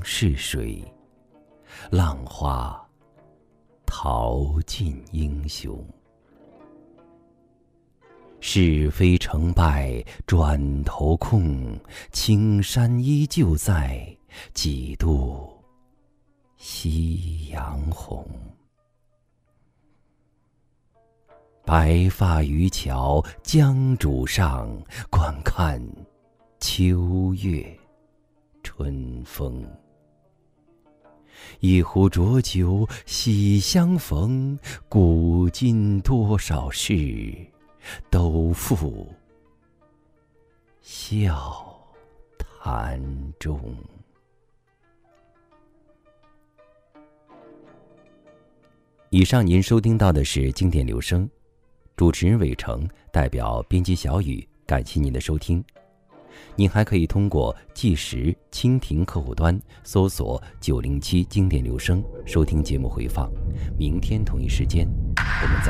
是水，浪花淘尽英雄。是非成败转头空，青山依旧在，几度夕阳红。白发渔樵江渚上，观看秋月春风。一壶浊酒喜相逢，古今多少事，都付笑谈中。以上您收听到的是经典留声，主持人伟成，代表编辑小雨，感谢您的收听。您还可以通过计时蜻蜓客户端搜索907经典留声收听节目回放。明天同一时间我们再